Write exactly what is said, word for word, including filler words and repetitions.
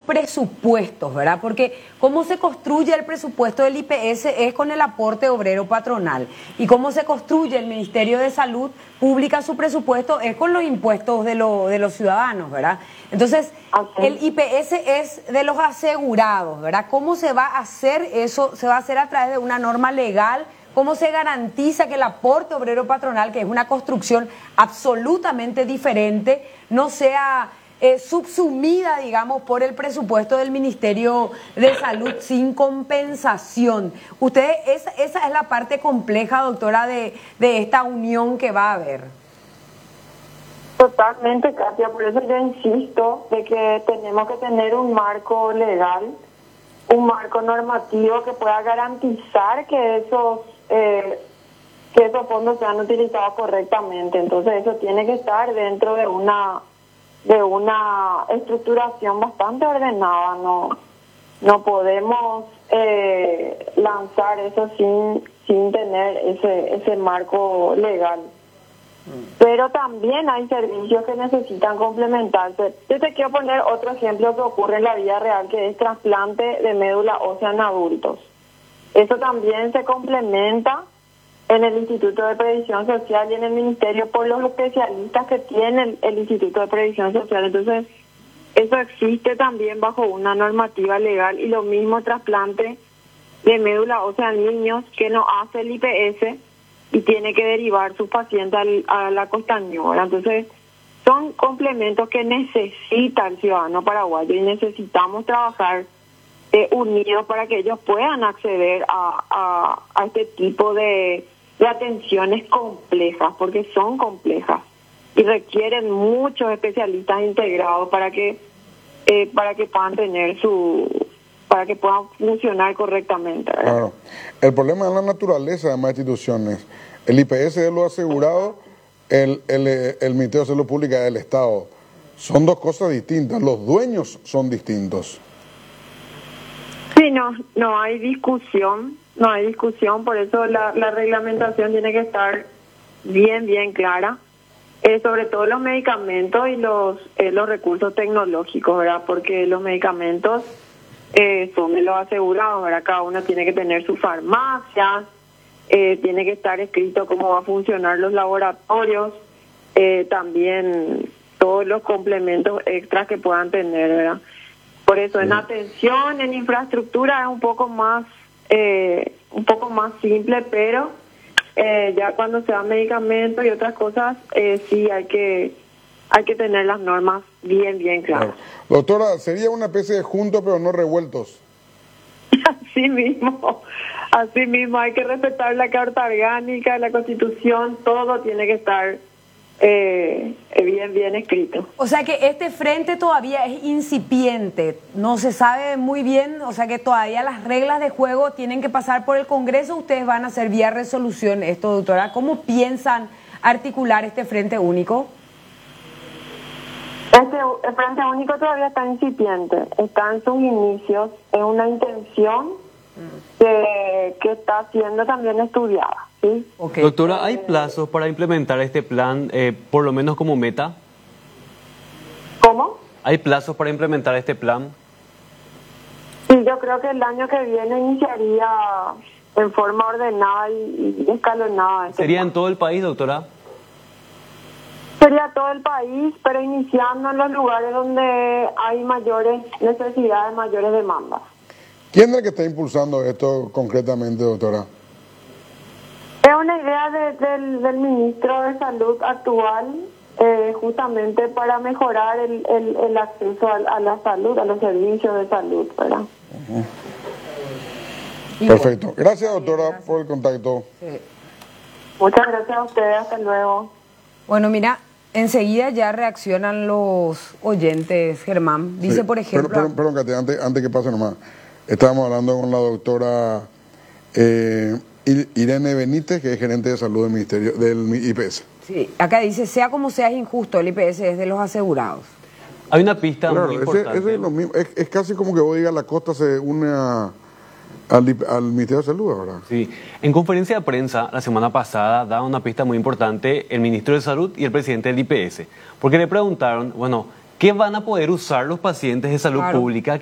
presupuestos, ¿verdad? Porque cómo se construye el presupuesto del I P S es con el aporte obrero patronal. Y cómo se construye el Ministerio de Salud Pública su presupuesto es con los impuestos de, lo, de los ciudadanos, ¿verdad? Entonces, okay. El I P S es de los asegurados, ¿verdad? ¿Cómo se va a hacer eso? Se va a hacer a través de una norma legal. ¿Cómo se garantiza que el aporte obrero patronal, que es una construcción absolutamente diferente, no sea eh, subsumida, digamos, por el presupuesto del Ministerio de Salud sin compensación? Ustedes, esa, esa es la parte compleja, doctora, de, de esta unión que va a haber. Totalmente, Katia, por eso yo insisto de que tenemos que tener un marco legal, un marco normativo que pueda garantizar que esos eh, que esos fondos sean utilizados correctamente. Entonces eso tiene que estar dentro de una de una estructuración bastante ordenada. No no podemos eh, lanzar eso sin sin tener ese ese marco legal. Pero también hay servicios que necesitan complementarse. Yo te quiero poner otro ejemplo que ocurre en la vida real, que es trasplante de médula ósea en adultos. Eso también se complementa en el Instituto de Previsión Social y en el Ministerio por los especialistas que tiene el, el Instituto de Previsión Social. Entonces, eso existe también bajo una normativa legal, y lo mismo trasplante de médula ósea en niños que no hace el I P S y tiene que derivar sus pacientes al, a la costañora. Entonces, son complementos que necesita el ciudadano paraguayo y necesitamos trabajar eh, unidos para que ellos puedan acceder a, a, a este tipo de, de atenciones complejas, porque son complejas y requieren muchos especialistas integrados para que eh, para que puedan tener su para que puedan funcionar correctamente, ¿verdad? Claro. El problema es la naturaleza de ambas instituciones. El I P S es lo asegurado, el, el, el Ministerio de Salud Pública es del Estado. Son dos cosas distintas, los dueños son distintos. Sí, no, no hay discusión, no hay discusión, por eso la, la reglamentación tiene que estar bien, bien clara, eh, sobre todo los medicamentos y los, eh, los recursos tecnológicos, ¿verdad? Porque los medicamentos Eh, son de los asegurados, ¿verdad? Cada uno tiene que tener su farmacia, eh, tiene que estar escrito cómo va a funcionar los laboratorios, eh, también todos los complementos extras que puedan tener, ¿verdad? Por eso en atención, en infraestructura es un poco más, eh, un poco más simple, pero eh, ya cuando se dan medicamentos y otras cosas, eh, sí hay que hay que tener las normas bien, bien claras. Claro. Doctora, sería una especie de juntos pero no revueltos. Así mismo, así mismo, hay que respetar la Carta Orgánica, la Constitución, todo tiene que estar eh, bien, bien escrito. O sea que este frente todavía es incipiente, no se sabe muy bien, o sea que todavía las reglas de juego tienen que pasar por el Congreso. Ustedes van a hacer vía resolución esto, doctora. ¿Cómo piensan articular este frente único? Este, el Frente Único todavía está incipiente, está en sus inicios, es una intención que, que está siendo también estudiada, ¿sí? Okay. Doctora, ¿hay plazos para implementar este plan, eh, por lo menos como meta? ¿Cómo? ¿Hay plazos para implementar este plan? Sí, yo creo que el año que viene iniciaría en forma ordenada y, y escalonada. Este ¿Sería plan. en todo el país, doctora? Sería todo el país, pero iniciando en los lugares donde hay mayores necesidades, mayores demandas. ¿Quién es el que está impulsando esto concretamente, doctora? Es una idea de, del, del ministro de Salud actual, eh, justamente para mejorar el, el, el acceso a, a la salud, a los servicios de salud, ¿verdad? Uh-huh. Perfecto. Gracias, doctora, gracias por el contacto. Sí. Muchas gracias a ustedes, hasta luego. Bueno, mira, enseguida ya reaccionan los oyentes, Germán. Dice, sí, por ejemplo... Perdón, perdón, Katia, antes, antes que pase nomás. Estábamos hablando con la doctora eh, Irene Benítez, que es gerente de salud del Ministerio del I P S. Sí, acá dice, sea como sea, es injusto, el I P S es de los asegurados. Hay una pista claro, muy ese, importante. Ese es, lo mismo. Es, es casi como que vos digas la costa se une a... Al, al Ministerio de Salud, ¿verdad? Sí. En conferencia de prensa la semana pasada da una pista muy importante el Ministro de Salud y el presidente del I P S, porque le preguntaron, bueno, ¿qué van a poder usar los pacientes de salud claro. pública